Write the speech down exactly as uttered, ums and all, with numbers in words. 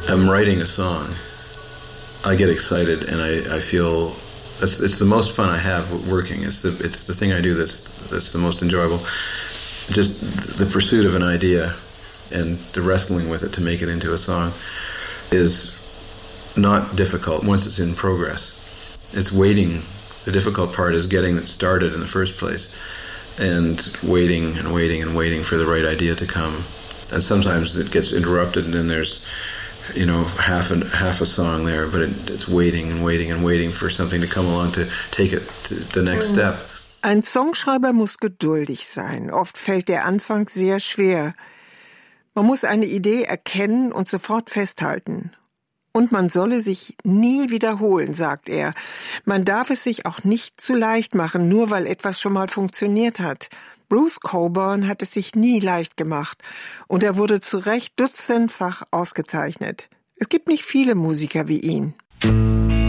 I'm writing a song, I get excited and I, I feel that's it's the most fun I have working. It's the it's the thing I do that's that's the most enjoyable. Just the pursuit of an idea and the wrestling with it to make it into a song is not difficult once it's in progress. It's waiting. The difficult part is getting it started in the first place and waiting and waiting and waiting for the right idea to come. And sometimes it gets interrupted and then there's, you know, half a, half a song there, but it, it's waiting and waiting and waiting for something to come along to take it to the next step. Ein Songschreiber muss geduldig sein. Oft fällt der Anfang sehr schwer. Man muss eine Idee erkennen und sofort festhalten. Und man solle sich nie wiederholen, sagt er. Man darf es sich auch nicht zu leicht machen, nur weil etwas schon mal funktioniert hat. Bruce Cockburn hat es sich nie leicht gemacht und er wurde zu Recht dutzendfach ausgezeichnet. Es gibt nicht viele Musiker wie ihn.